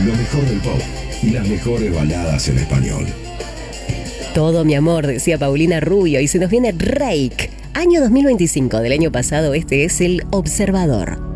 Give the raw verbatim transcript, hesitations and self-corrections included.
Lo mejor del pop y las mejores baladas en español. Todo mi amor, decía Paulina Rubio, y se nos viene Reik. Año dos mil veinticinco del año pasado, este es El Observador.